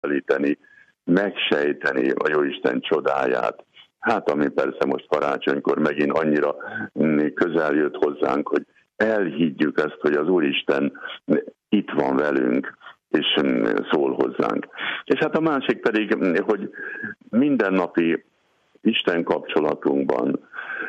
megközelíteni, megsejteni a Jóisten csodáját. Hát ami persze most karácsonykor megint annyira közel jött hozzánk, hogy elhiggyük ezt, hogy az Úristen itt van velünk, és szól hozzánk. És hát a másik pedig, hogy mindennapi Isten kapcsolatunkban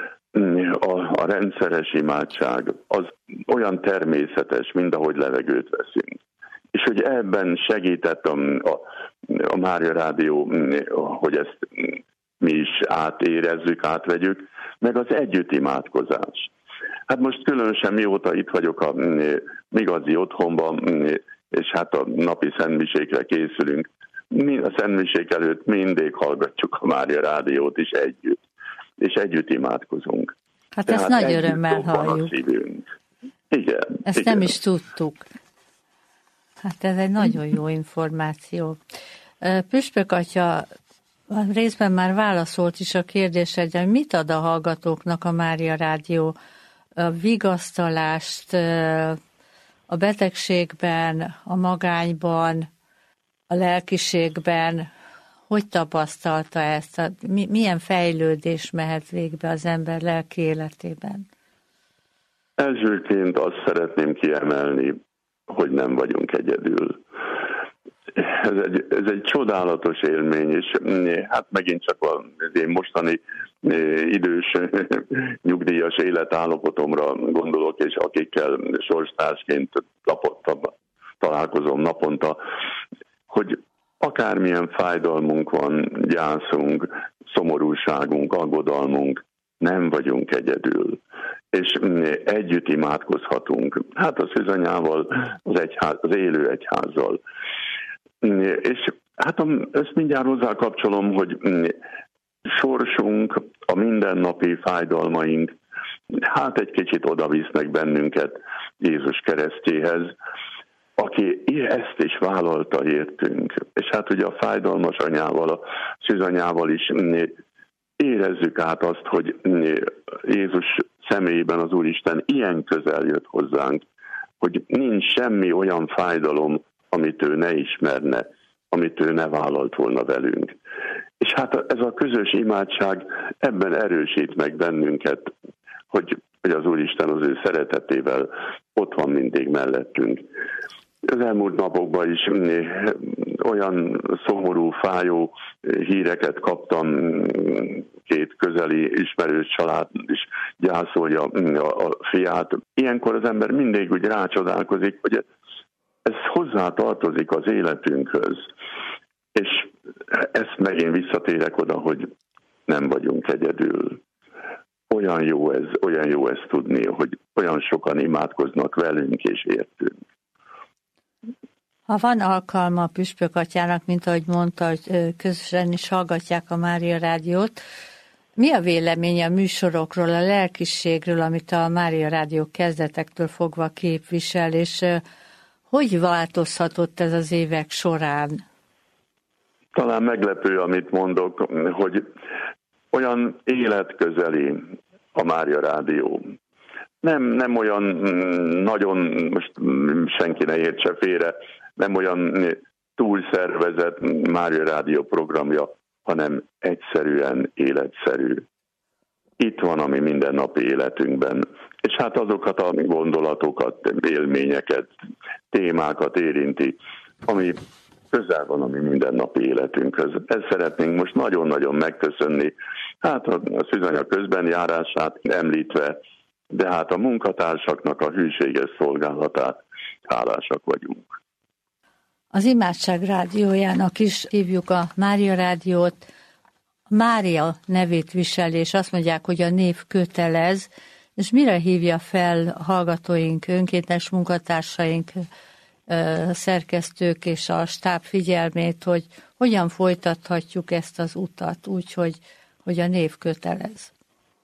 a rendszeres imádság az olyan természetes, mint ahogy levegőt veszünk. És hogy ebben segített a Mária Rádió, hogy ezt mi is átérezzük, átvegyük, meg az együttimádkozás. Hát most különösen mióta itt vagyok a Igazi Otthonban, és hát a napi szentmisékre készülünk, a szentmisék előtt mindig hallgatjuk a Mária Rádiót is együtt, és együtt imádkozunk. Hát ezt nagy örömmel halljuk. Igen. Ezt igen. Nem is tudtuk. Hát ez egy nagyon jó információ. Püspök atya részben már válaszolt is a kérdésedre, hogy mit ad a hallgatóknak a Mária Rádió? A vigasztalást a betegségben, a magányban, a lelkiségben, hogy tapasztalta ezt? Milyen fejlődés mehet végbe az ember lelki életében? Elsőként azt szeretném kiemelni, hogy nem vagyunk egyedül. Ez egy csodálatos élmény, és hát megint csak az én mostani idős nyugdíjas életállapotomra gondolok, és akikkel sorstársként találkozom naponta, hogy akármilyen fájdalmunk van, gyászunk, szomorúságunk, aggodalmunk, nem vagyunk egyedül. És együtt imádkozhatunk. Hát a szűzanyával, az élő egyházzal. És hát ezt mindjárt hozzá kapcsolom, hogy sorsunk, a mindennapi fájdalmaink, hát egy kicsit oda visznek bennünket Jézus keresztjéhez, aki ezt is vállalta értünk. És hát ugye a fájdalmas anyával, a szűzanyával is érezzük át azt, hogy Jézus személyében az Úristen ilyen közel jött hozzánk, hogy nincs semmi olyan fájdalom, amit ő ne ismerne, amit ő ne vállalt volna velünk. És hát ez a közös imádság ebben erősít meg bennünket, hogy az Úristen az ő szeretetével ott van mindig mellettünk. Az elmúlt napokban is olyan szomorú, fájó híreket kaptam, két közeli ismerős család is gyászolja a fiát. Ilyenkor az ember mindig úgy rácsodálkozik, hogy ez hozzá tartozik az életünkhöz. És ezt megint visszatérek oda, hogy nem vagyunk egyedül. Olyan jó ez tudni, hogy olyan sokan imádkoznak velünk és értünk. Ha van alkalma a püspök atyának, mint ahogy mondta, hogy közösen is hallgatják a Mária Rádiót, mi a véleménye a műsorokról, a lelkiségről, amit a Mária Rádió kezdetektől fogva képvisel, és hogy változhatott ez az évek során? Talán meglepő, amit mondok, hogy olyan életközeli a Mária Rádió. Nem olyan nagyon, most senki ne értse félre, nem olyan túlszervezett Mária Rádió programja, hanem egyszerűen életszerű. Itt van a mi mindennapi életünkben. És hát azokat a gondolatokat, élményeket, témákat érinti, ami közel van a mi mindennapi életünkhöz. Ezt szeretnénk most nagyon-nagyon megköszönni. Hát a szűzanya közbenjárását említve, de hát a munkatársaknak a hűséges szolgálatát hálásak vagyunk. Az Imádság Rádiójának is hívjuk a Mária Rádiót. Mária nevét viseli, és azt mondják, hogy a név kötelez, és mire hívja fel hallgatóink, önkéntes munkatársaink, szerkesztők és a stáb figyelmét, hogy hogyan folytathatjuk ezt az utat úgy, hogy a név kötelez.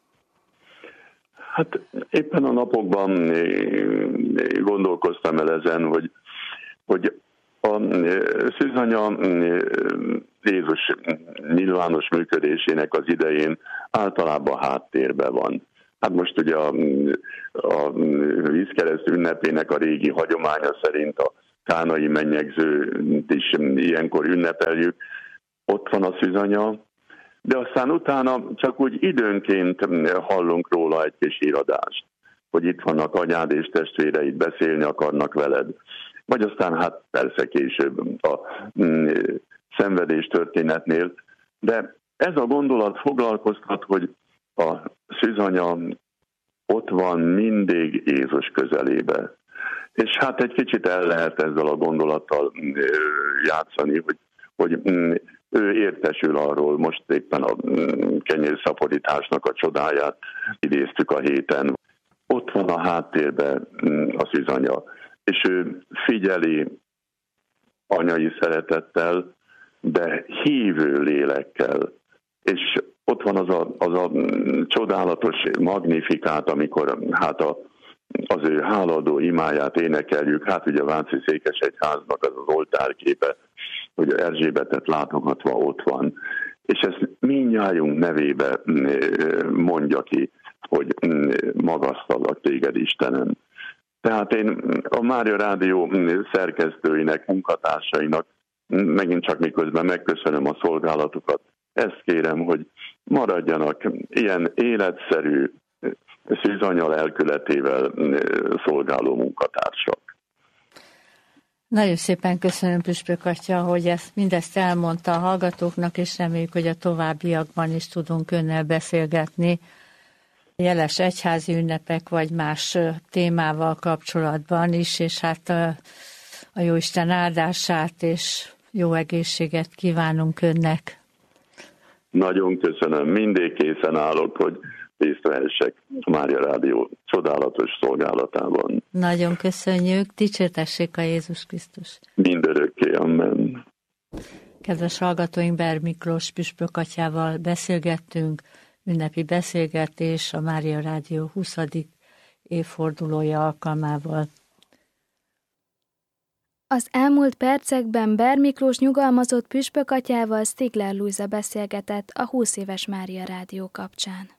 Hát éppen a napokban gondolkoztam el ezen, hogy a szűzanya Jézus nyilvános működésének az idején általában háttérben van. Hát most ugye a vízkereszt ünnepének a régi hagyománya szerint a kánai mennyegzőt is ilyenkor ünnepeljük, ott van a szűzanya, de aztán utána csak úgy időnként hallunk róla egy kis híradást, hogy itt vannak anyád és testvéreid, beszélni akarnak veled. Vagy aztán hát persze később a szenvedés történetnél, de ez a gondolat foglalkoztat, hogy a szűzanya ott van mindig Jézus közelébe. És hát egy kicsit el lehet ezzel a gondolattal játszani, hogy ő értesül arról, most éppen a kenyérszaporításnak a csodáját idéztük a héten. Ott van a háttérben a szűzanya, és ő figyeli anyai szeretettel, de hívő lélekkel. És ott van az a csodálatos magnifikát, amikor hát az ő hálaadó imáját énekeljük, hát ugye a Váci Székesegyháznak az oltárképe, hogy Erzsébetet látogatva ott van. És ezt mindnyájunk nevébe mondja ki, hogy magasztallak téged, Istenem. Tehát én a Mária Rádió szerkesztőinek, munkatársainak megint csak miközben megköszönöm a szolgálatukat, ezt kérem, hogy maradjanak ilyen életszerű, szűzanya lelkületével szolgáló munkatársak. Nagyon szépen köszönöm, Püspök atya, hogy mindezt elmondta a hallgatóknak, és reméljük, hogy a továbbiakban is tudunk önnel beszélgetni jeles egyházi ünnepek, vagy más témával kapcsolatban is, és hát a Jóisten áldását és jó egészséget kívánunk önnek. Nagyon köszönöm, mindig készen állok, hogy részt vehessek a Mária Rádió csodálatos szolgálatában. Nagyon köszönjük, dicsértessék a Jézus Krisztus. Mindörökké, amen. Kedves hallgatóink, Ber Miklós püspök atyával beszélgettünk, ünnepi beszélgetés a Mária Rádió 20. évfordulója alkalmával. Az elmúlt percekben Ber Miklós nyugalmazott püspök atyával Stigler Lujza beszélgetett a 20 éves Mária Rádió kapcsán.